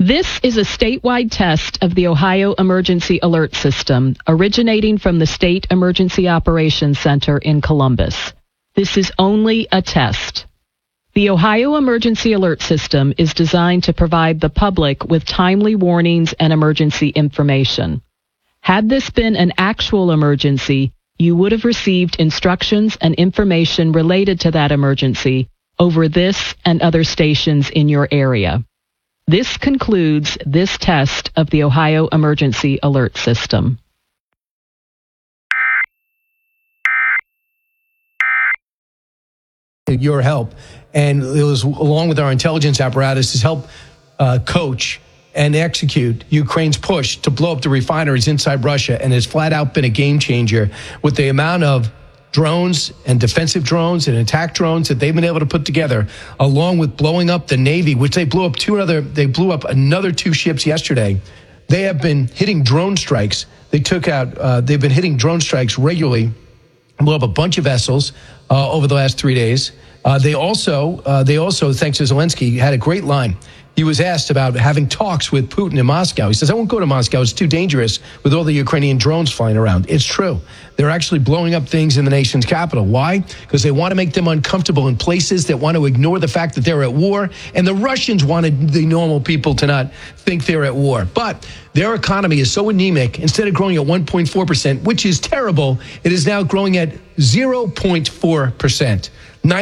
This is a statewide test of the Ohio Emergency Alert System, originating from the State Emergency Operations Center in Columbus. This is only a test. The Ohio Emergency Alert System is designed to provide the public with timely warnings and emergency information. Had this been an actual emergency, you would have received instructions and information related to that emergency over this and other stations in your area. This concludes this test of the Ohio Emergency Alert System. Your help, and it was along with our intelligence apparatus to help coach and execute Ukraine's push to blow up the refineries inside Russia, and has flat out been a game changer with the amount of drones and defensive drones and attack drones that they've been able to put together, along with blowing up the Navy, which they blew up another 2 ships yesterday. They have been hitting drone strikes. They've been hitting drone strikes regularly, blew up a bunch of vessels over the last 3 days. They also, thanks to Zelensky, had a great line. He was asked about having talks with Putin in Moscow. He says, I won't go to Moscow. It's too dangerous with all the Ukrainian drones flying around. It's true. They're actually blowing up things in the nation's capital. Why? Because they want to make them uncomfortable in places that want to ignore the fact that they're at war. And the Russians wanted the normal people to not think they're at war. But their economy is so anemic. Instead of growing at 1.4%, which is terrible, it is now growing at 0.4%.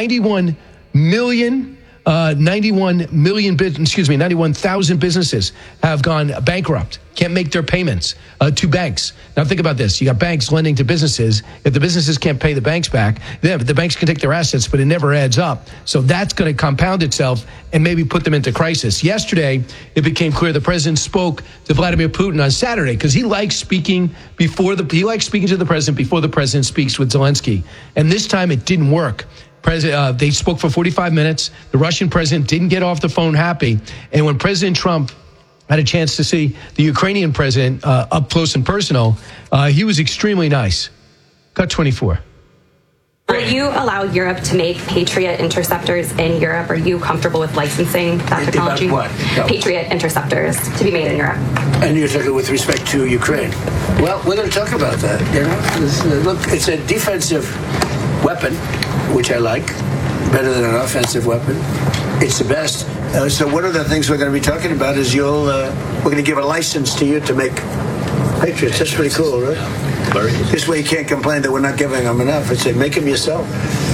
91,000 businesses have gone bankrupt, can't make their payments to banks. Now think about this. You got banks lending to businesses. If the businesses can't pay the banks back, then the banks can take their assets, but it never adds up. So that's going to compound itself and maybe put them into crisis. Yesterday, it became clear the president spoke to Vladimir Putin on Saturday because he likes speaking to the president before the president speaks with Zelensky. And this time it didn't work. They spoke for 45 minutes. The Russian president didn't get off the phone happy. And when President Trump had a chance to see the Ukrainian president up close and personal, he was extremely nice. Cut 24. Will you allow Europe to make Patriot interceptors in Europe? Are you comfortable with licensing that technology? What? No. Patriot interceptors to be made in Europe. And you're talking with respect to Ukraine. Well, we're going to talk about that. Look, it's a defensive weapon, which I like, better than an offensive weapon. It's the best. So one of the things we're going to be talking about is we're going to give a license to you to make Patriots. That's pretty cool, right? This way you can't complain that we're not giving them enough. I'd say make them yourself.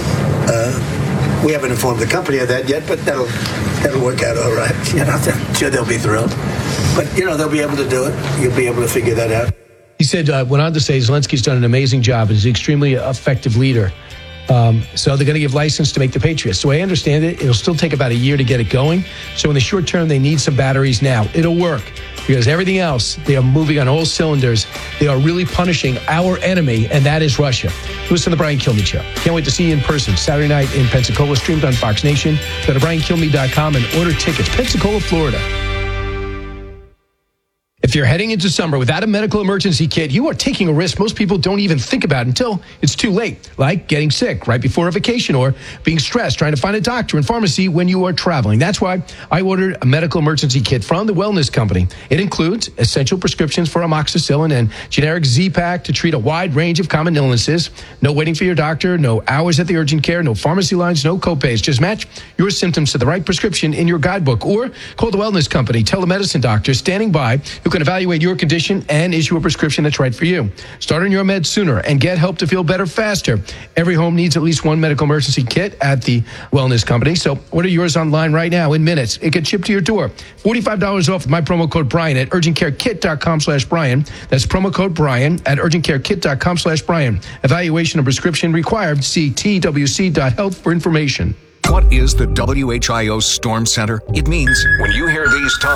We haven't informed the company of that yet, but that'll work out all right. I'm sure they'll be thrilled. But, they'll be able to do it. You'll be able to figure that out. He said, went on to say, Zelensky's done an amazing job. He's an extremely effective leader. So they're going to give license to make the Patriots. The way I understand it, it'll still take about a year to get it going. So in the short term, they need some batteries now. It'll work because everything else, they are moving on all cylinders. They are really punishing our enemy, and that is Russia. Listen to the Brian Kilmeade Show. Can't wait to see you in person Saturday night in Pensacola, streamed on Fox Nation. Go to BrianKilmeade.com and order tickets. Pensacola, Florida. If you're heading into summer without a medical emergency kit, you are taking a risk most people don't even think about until it's too late, like getting sick right before a vacation or being stressed trying to find a doctor and pharmacy when you are traveling. That's why I ordered a medical emergency kit from the Wellness Company. It includes essential prescriptions for amoxicillin and generic Z-Pak to treat a wide range of common illnesses. No waiting for your doctor, no hours at the urgent care, no pharmacy lines, no copays. Just match your symptoms to the right prescription in your guidebook or call the Wellness Company telemedicine doctor standing by who can evaluate your condition and issue a prescription that's right for you. Start on your meds sooner and get help to feel better faster. Every home needs at least one medical emergency kit at the Wellness Company. So order yours online right now in minutes. It gets shipped to your door. $45 off with my promo code Brian at urgentcarekit.com/Brian. That's promo code Brian at urgentcarekit.com/Brian. Evaluation of prescription required. See twc.health for information. What is the WHIO Storm Center? It means when you hear these tones,